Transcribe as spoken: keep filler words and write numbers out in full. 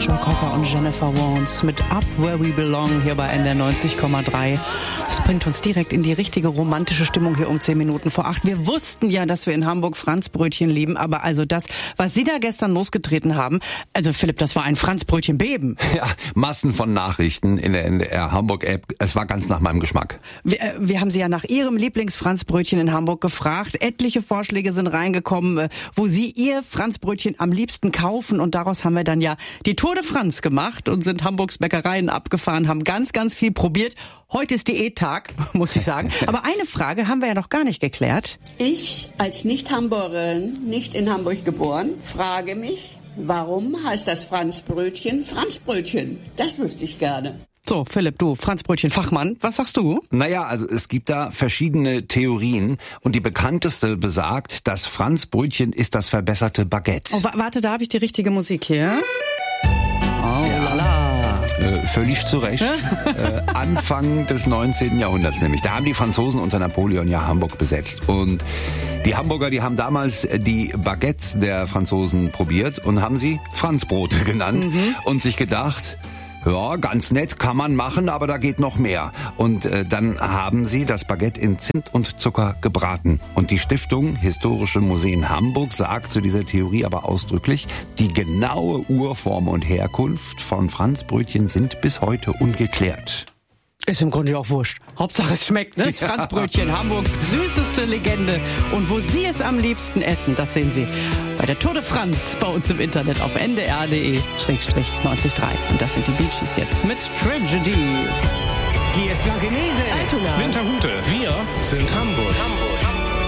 Joe Cocker und Jennifer Warnes mit Up Where We Belong hier bei N D R neunzig Komma drei. Das bringt uns direkt in die richtige romantische Stimmung hier um zehn Minuten vor acht. Wir wussten ja, dass wir in Hamburg Franzbrötchen lieben, aber also das, was Sie da gestern losgetreten haben, also Philipp, das war ein Franzbrötchenbeben. Ja, Massen von Nachrichten in der N D R Hamburg-App. Es war ganz nach meinem Geschmack. Wir, äh, wir haben Sie ja nach Ihrem Lieblingsfranzbrötchen in Hamburg gefragt. Etliche Vorschläge sind reingekommen, äh, wo Sie Ihr Franzbrötchen am liebsten kaufen, und daraus haben wir dann ja die Tour de France gemacht und sind Hamburgs Bäckereien abgefahren, haben ganz, ganz viel probiert. Heute ist Diättag, muss ich sagen. Aber eine Frage haben wir ja noch gar nicht geklärt. Ich als Nicht-Hamburgerin, nicht in Hamburg geboren, frage mich, warum heißt das Franzbrötchen Franzbrötchen? Das wüsste ich gerne. So, Philipp, du, Franzbrötchen-Fachmann, was sagst du? Naja, also es gibt da verschiedene Theorien und die bekannteste besagt, das Franzbrötchen ist das verbesserte Baguette. Oh, wa- warte, da habe ich die richtige Musik hier. Oh, ja. Lala. Äh, völlig zu Recht. äh, Anfang des neunzehnten Jahrhunderts nämlich. Da haben die Franzosen unter Napoleon ja Hamburg besetzt. Und die Hamburger, die haben damals die Baguettes der Franzosen probiert und haben sie Franzbrote genannt mhm. und sich gedacht, ja, ganz nett, kann man machen, aber da geht noch mehr. Und äh, dann haben sie das Baguette in Zimt und Zucker gebraten. Und die Stiftung Historische Museen Hamburg sagt zu dieser Theorie aber ausdrücklich, die genaue Urform und Herkunft von Franzbrötchen sind bis heute ungeklärt. Ist im Grunde auch wurscht. Hauptsache es schmeckt, ne? Das Franzbrötchen, Hamburgs süßeste Legende. Und wo Sie es am liebsten essen, das sehen Sie bei der Tour de France bei uns im Internet auf n d r punkt d e slash neunzig Komma drei. Und das sind die Bee Gees jetzt mit Tragedy. Hier ist Blankenese, Altona, Winterhude. Wir sind Hamburg. Hamburg.